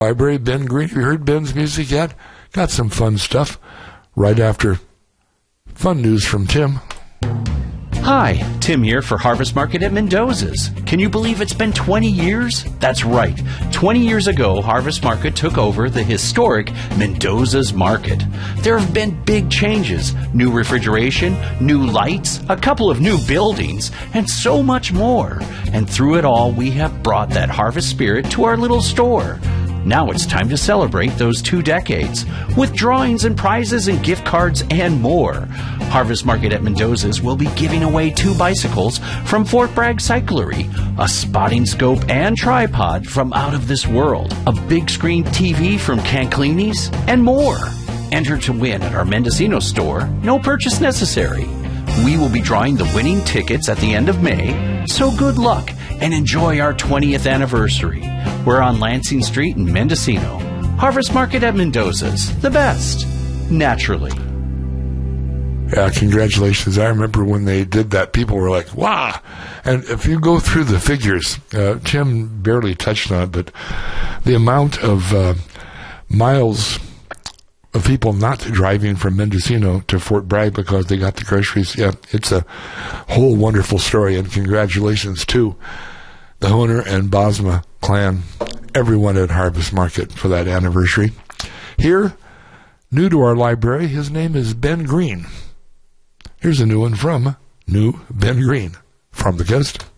Library, Ben Green. Have you heard Ben's music yet? Got some fun stuff right after fun news from Tim. Hi, Tim here for Harvest Market at Mendoza's. Can you believe it's been 20 years? That's right. 20 years ago, Harvest Market took over the historic Mendoza's Market. There have been big changes. New refrigeration, new lights, a couple of new buildings, and so much more. And through it all, we have brought that harvest spirit to our little store. Now it's time to celebrate those 2 decades with drawings and prizes and gift cards and more. Harvest Market at Mendoza's will be giving away 2 bicycles from Fort Bragg Cyclery, a spotting scope and tripod from Out of This World, a big screen TV from Canclini's, and more. Enter to win at our Mendocino store, no purchase necessary. We will be drawing the winning tickets at the end of May, so good luck and enjoy our 20th anniversary. We're on Lansing Street in Mendocino. Harvest Market at Mendoza's, the best, naturally. Yeah, congratulations. I remember when they did that, people were like, wow. And if you go through the figures, Tim barely touched on it, but the amount of miles of people not driving from Mendocino to Fort Bragg because they got the groceries, yeah, it's a whole wonderful story. And congratulations to the Honer and Bosma clan, everyone at Harvest Market for that anniversary. Here, new to our library, his name is Ben Green. Here's a new one from New Ben Green from the coast.